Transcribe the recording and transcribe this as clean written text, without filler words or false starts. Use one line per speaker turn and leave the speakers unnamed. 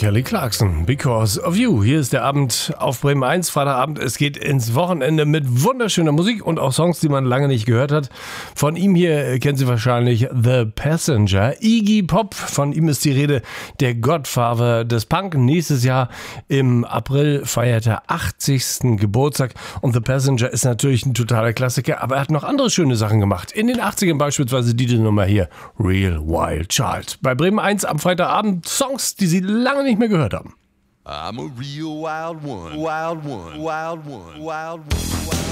Kelly Clarkson, Because of You. Hier ist der Abend auf Bremen 1, Freitagabend. Es geht ins Wochenende mit wunderschöner Musik und auch Songs, die man lange nicht gehört hat. Von ihm hier kennen Sie wahrscheinlich The Passenger. Iggy Pop, von ihm ist die Rede, der Godfather des Punk. Nächstes Jahr im April feiert er 80. Geburtstag und The Passenger ist natürlich ein totaler Klassiker, aber er hat noch andere schöne Sachen gemacht. In den 80ern beispielsweise diese Nummer hier, Real Wild Child. Bei Bremen 1 am Freitagabend Songs, die Sie lange nicht mehr gehört haben.
I'm a real wild one, wild one, wild one, wild one, wild one.